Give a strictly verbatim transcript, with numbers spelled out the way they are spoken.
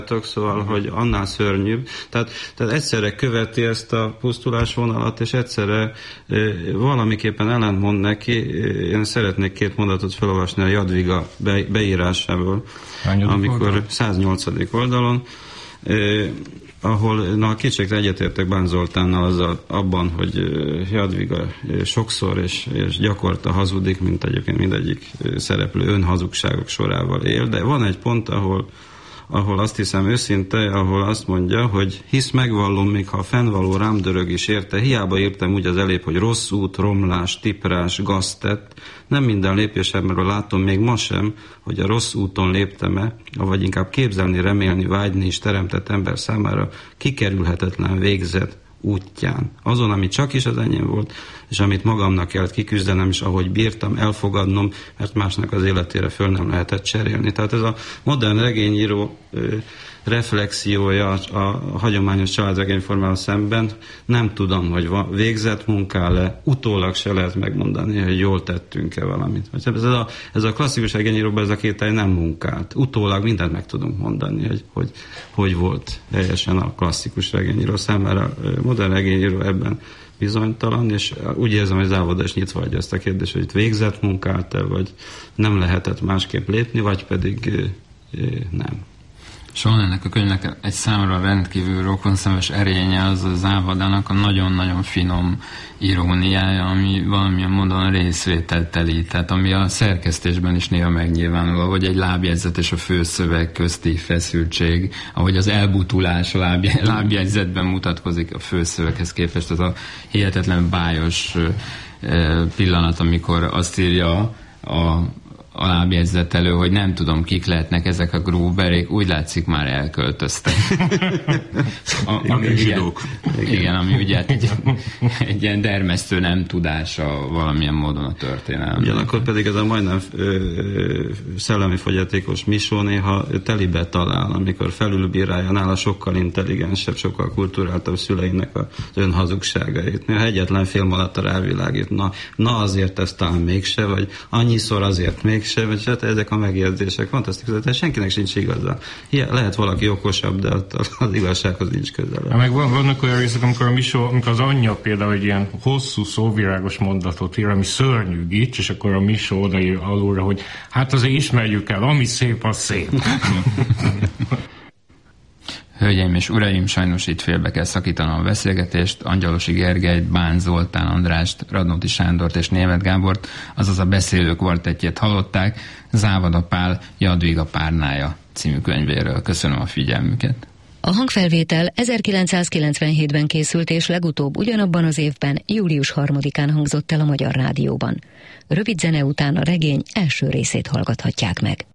Szóval, hogy annál szörnyűbb. Tehát, tehát egyszerre követi ezt a pusztulásvonalat, és egyszerre e, valamiképpen ellentmond neki. Én szeretnék két mondatot felolvasni a Jadwiga be, beírásából, Hányadik amikor oldal? száznyolcadik oldalon, e, ahol na, kicsikre egyetértek Bán Zoltánnal azzal, abban, hogy Jadwiga sokszor és, és gyakorta hazudik, mint egyébként mindegyik szereplő önhazugságok sorával él, de van egy pont, ahol ahol azt hiszem őszinte, ahol azt mondja, hogy hisz megvallom, még ha a fennvaló rám dörög is érte, hiába írtam úgy az elébb, hogy rossz út, romlás, tiprás, gaztett, nem minden lépésemről látom még ma sem, hogy a rossz úton léptem-e, vagy inkább képzelni, remélni, vágyni is teremtett ember számára kikerülhetetlen végzet útján. Azon, ami csak is az enyém volt, és amit magamnak kellett kiküzdenem, és ahogy bírtam, elfogadnom, mert másnak az életére föl nem lehetett cserélni. Tehát ez a modern regényíró ö, reflexiója a, a hagyományos családregényformával szemben, nem tudom, hogy van, végzett munkál-e, utólag se lehet megmondani, hogy jól tettünk-e valamit. Ez a, ez a klasszikus regényíróban ez a kételj nem munkált. Utólag mindent meg tudunk mondani, hogy hogy, hogy volt helyesen a klasszikus regényíró számára. Modern regényíró ebben bizonytalan, és úgy érzem, hogy Závoda is nyitva hagyja ezt a kérdést, hogy itt végzett munkált-e, vagy nem lehetett másképp lépni, vagy pedig nem. És van ennek a könyvnek egy számra rendkívül rokonszenves erénye, az a Závodának a nagyon-nagyon finom iróniája, ami valamilyen módon részvételteli, tehát ami a szerkesztésben is néha megnyilvánul, ahogy egy lábjegyzet és a főszöveg közti feszültség, ahogy az elbutulás a lábje, lábjegyzetben mutatkozik a főszöveghez képest, az a hihetetlen bájos pillanat, amikor azt írja a a lábjegyzet elő, hogy nem tudom, kik lehetnek ezek a Gruberék, úgy látszik már elköltöztek. A, ami ugye, igen, ami ugye egy, egy ilyen dermesztő nem tudása valamilyen módon a történelem. Ugyanakkor pedig ez a majdnem ö, ö, szellemi fogyatékos Misó néha telibe talál, amikor felülbírálja nála sokkal intelligensebb, sokkal kulturáltabb szüleinek az önhazugságait. Néha egyetlen film alatt a rávilágít. Na, na azért ez talán mégse, vagy annyiszor azért még se, vagy hát ezek a megjegyzések fantasztikus, tehát senkinek sincs igaza. Ilyen, lehet valaki okosabb, de az igazsághoz nincs közel. Meg van, vannak olyan részek, amikor, a Misó, amikor az anyja például egy ilyen hosszú szóvirágos mondatot ír, ami szörnyű gics, és akkor a Misó odaír alulra, hogy hát azért ismerjük el, ami szép, az szép. Hölgyeim és uraim, sajnos itt félbe kell szakítanom a beszélgetést. Angyalosi Gergelyt, Bán Zoltán Andrást, Radnóti Sándort és Németh Gábort, azaz a beszélők kvartettjét hallották, Závoda Pál Jadwiga párnája című könyvéről. Köszönöm a figyelmüket. A hangfelvétel ezerkilencszázkilencvenhétben készült, és legutóbb ugyanabban az évben, július harmadikán hangzott el a Magyar Rádióban. Rövid zene után a regény első részét hallgathatják meg.